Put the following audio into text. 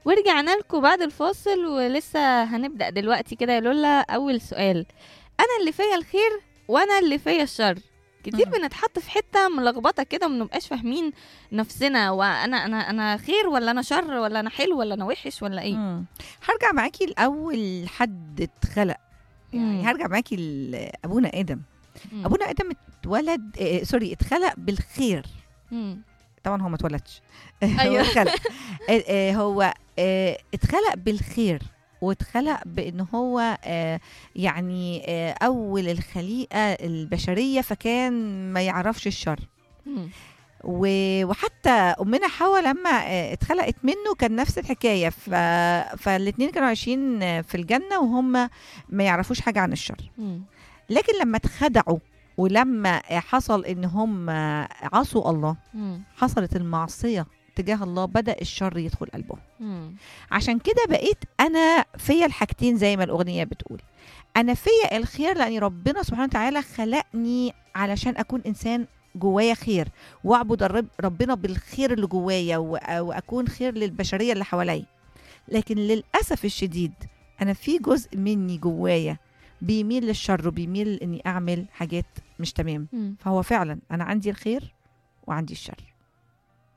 ورجعنا لكم بعد الفاصل ولسه هنبدأ دلوقتي كده يا لولا. أول سؤال، أنا اللي فيا الخير وأنا اللي فيا الشر؟ كتير مم. بنتحط في حتة ملخبطة كده ومنبقاش فاهمين نفسنا، وأنا خير ولا أنا شر ولا أنا حلو ولا أنا وحش ولا إيه؟ هرجع معاكي لأول حد اتخلق. يعني مم. هرجع معاكي لأبونا آدم. مم. أبونا آدم اتولد اتخلق بالخير. مم. طبعا هو ما اتولدش هو أيوه. اتخلق. هو اتخلق بالخير، واتخلق بان هو يعني اول الخليقه البشريه، فكان ما يعرفش الشر. مم. وحتى امنا حواء لما اتخلقت منه كان نفس الحكايه. فالاتنين كانوا عايشين في الجنه وهم ما يعرفوش حاجه عن الشر. مم. لكن لما اتخدعوا ولما حصل ان هم عصوا الله، مم. حصلت المعصيه تجاه الله، بدأ الشر يدخل قلبهم. مم. عشان كده بقيت انا فيا الحاجتين زي ما الاغنيه بتقول. انا فيا الخير لان ربنا سبحانه وتعالى خلقني علشان اكون انسان جوايا خير، واعبد ربنا بالخير اللي جوايا، واكون خير للبشريه اللي حواليا. لكن للاسف الشديد انا في جزء مني جوايا بيميل للشر، وبيميل اني اعمل حاجات مش تمام. مم. فهو فعلا انا عندي الخير وعندي الشر.